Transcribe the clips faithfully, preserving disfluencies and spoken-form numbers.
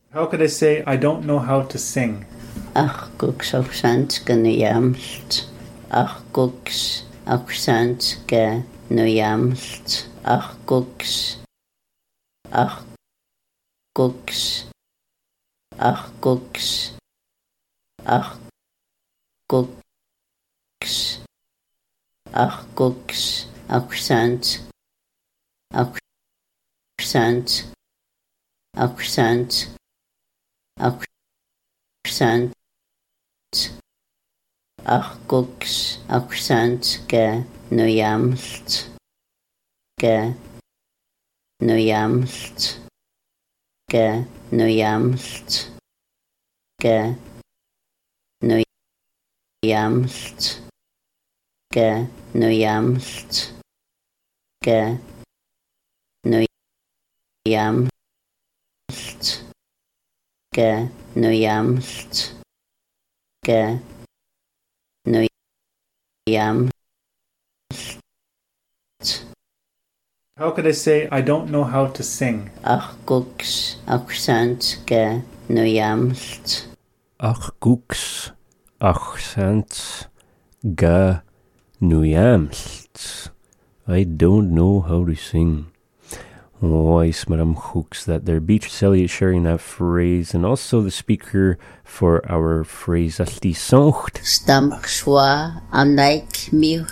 How could I say I don't know how to sing? Ach gugs accent gan yamst. Ach gugs accent gan yamst. Ach gugs. Ach gugs. Ach gugs. Ach gugs. Ach gugs accent. Accent. Accent. Accent. Ach gugs accent ge no yamst. Ge no yamst. Ge no yamst. Ge no yamst. Ge no yamst. Ge no yamst. Ge no yamst. Ge no yamst. How could I say I don't know how to sing? Ach gugs accent ge no yamst. Ach gugs accent ge no yamst. I don't know how to sing. Ois Madame Hooks, that there. Beatrice Elliott sharing that phrase, and also the speaker for our phrase Alti Soncht. Stamks wa anaik mich.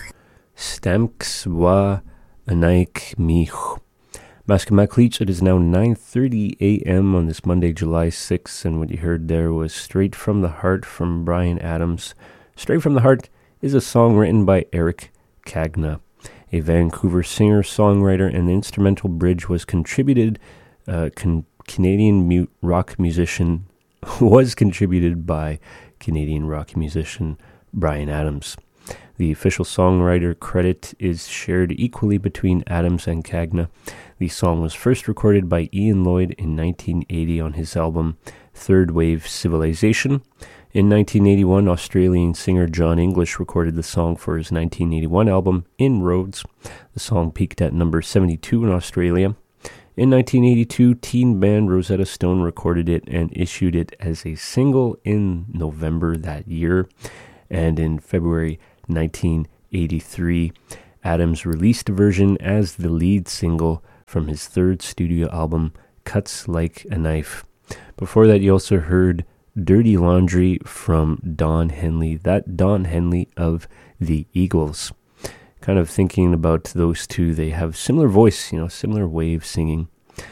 Stamks wa anaik mich. Maskamaklich, it is now nine thirty a.m. on this Monday, July sixth, and what you heard there was Straight from the Heart from Bryan Adams. Straight from the Heart is a song written by Eric Cagna, a Vancouver singer-songwriter, and the instrumental bridge was contributed, uh, con- Canadian mu- rock musician, was contributed by Canadian rock musician Bryan Adams. The official songwriter credit is shared equally between Adams and Cagna. The song was first recorded by Ian Lloyd in nineteen eighty on his album Third Wave Civilization. In nineteen eighty-one, Australian singer John English recorded the song for his nineteen eighty-one album, Inroads. The song peaked at number seventy-two in Australia. In nineteen eighty-two, teen band Rosetta Stone recorded it and issued it as a single in November that year. And in February nineteen eighty-three, Adams released a version as the lead single from his third studio album, Cuts Like a Knife. Before that, you also heard Dirty Laundry from Don Henley, that Don Henley of the Eagles. Kind of thinking about those two, they have similar voice, you know, similar way of singing.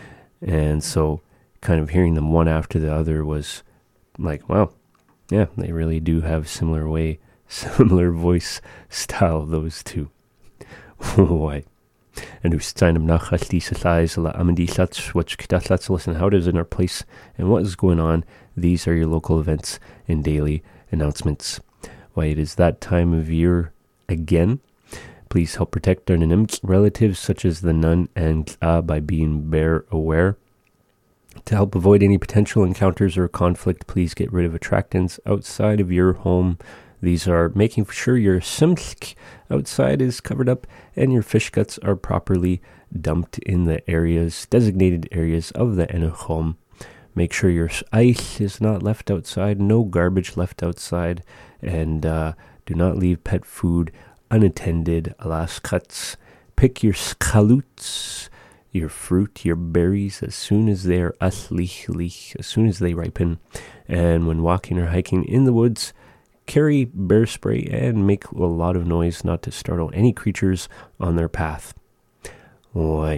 And so kind of hearing them one after the other was like, wow, yeah, they really do have similar way, similar voice style, those two. Why? And who signed him nach Lisa Lies, La Amandi Lats, which Kitatlas listen how it is in our place and what is going on. These are your local events and daily announcements. Why, it is that time of year again. Please help protect our Nanims relatives such as the Nun and Tla by being bear aware. To help avoid any potential encounters or conflict, please get rid of attractants outside of your home. These are making sure your simsk outside is covered up and your fish guts are properly dumped in the areas, designated areas of the home. Make sure your ice is not left outside, no garbage left outside, and uh, do not leave pet food unattended. Alas cuts. Pick your scaloots, your fruit, your berries as soon as they are aslich, as soon as they ripen. And when walking or hiking in the woods, carry bear spray and make a lot of noise not to startle any creatures on their path. Why?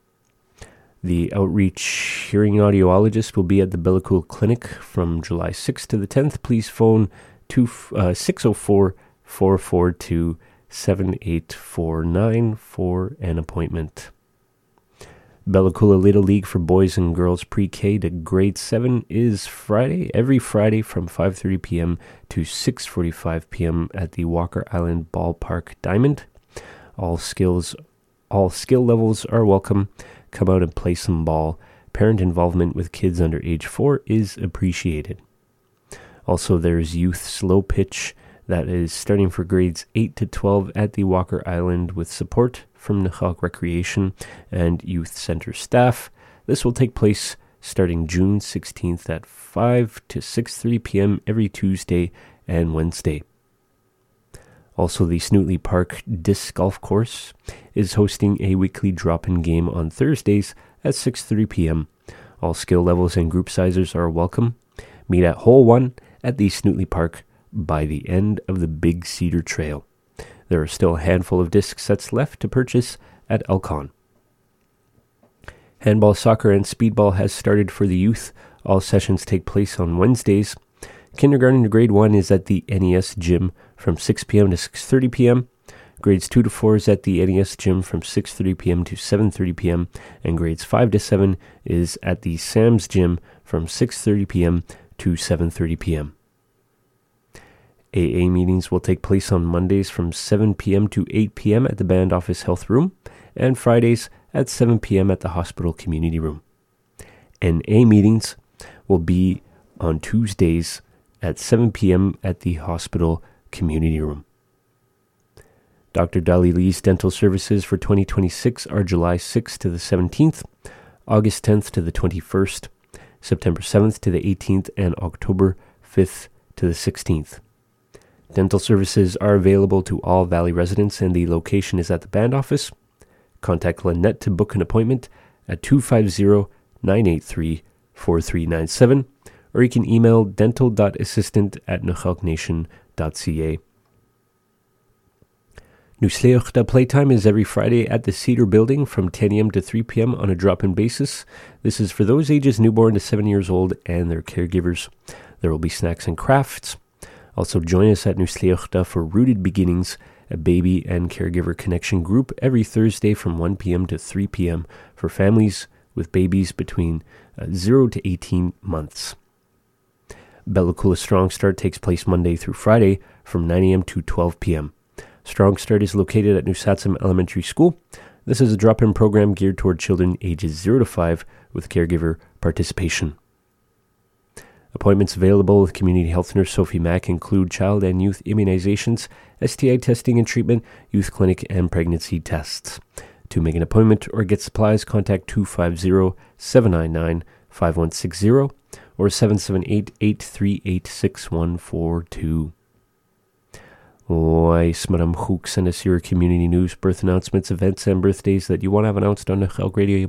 The outreach hearing audiologist will be at the Bellecool Clinic from July sixth to the tenth. Please phone six oh four, four four two, seven eight four nine for an appointment. Bellacoola Little League for boys and girls pre-K to grade seven is Friday, every Friday from five thirty p.m. to six forty-five p.m. at the Walker Island Ballpark Diamond. All skills, all skill levels are welcome. Come out and play some ball. Parent involvement with kids under age four is appreciated. Also, there's youth slow pitch that is starting for grades eight to twelve at the Walker Island with support from Nahawk Recreation and Youth Center staff. This will take place starting June sixteenth at five to six thirty p.m. every Tuesday and Wednesday. Also, the Snootly Park Disc Golf Course is hosting a weekly drop-in game on Thursdays at six thirty p.m. All skill levels and group sizes are welcome. Meet at Hole one at the Snootly Park by the end of the Big Cedar Trail. There are still a handful of disc sets left to purchase at Elcon. Handball, soccer, and speedball has started for the youth. All sessions take place on Wednesdays. Kindergarten to grade one is at the N E S gym from six p.m. to six thirty p.m. Grades two to four is at the N E S gym from six thirty p.m. to seven thirty p.m. And grades five to seven is at the Sam's gym from six thirty p.m. to seven thirty p.m. A A meetings will take place on Mondays from seven p.m. to eight p.m. at the Band Office Health Room and Fridays at seven p.m. at the Hospital Community Room. N A meetings will be on Tuesdays at seven p.m. at the Hospital Community Room. Doctor Dali Lee's dental services for twenty twenty-six are July sixth to the seventeenth, August tenth to the twenty-first, September seventh to the eighteenth, and October fifth to the sixteenth. Dental services are available to all Valley residents, and the location is at the Band Office. Contact Lynette to book an appointment at two five zero, nine eight three, four three nine seven, or you can email dental dot assistant at nuchalknation dot c a. Nusleochta playtime is every Friday at the Cedar Building from ten a.m. to three p.m. on a drop-in basis. This is for those ages newborn to seven years old and their caregivers. There will be snacks and crafts. Also join us at Nusleochta for Rooted Beginnings, a baby and caregiver connection group every Thursday from one p.m. to three p.m. for families with babies between uh, zero to eighteen months. Bella Coola Strong Start takes place Monday through Friday from nine a.m. to twelve p.m. Strong Start is located at Nusatsum Elementary School. This is a drop-in program geared toward children ages zero to five with caregiver participation. Appointments available with Community Health Nurse Sophie Mack include child and youth immunizations, S T I testing and treatment, youth clinic, and pregnancy tests. To make an appointment or get supplies, contact two five zero, seven nine nine, five one six zero or seven seven eight, eight three eight, six one four two. Weiss, Madam Hook, send us your community news, birth announcements, events, and birthdays that you want to have announced on the Chalk Radio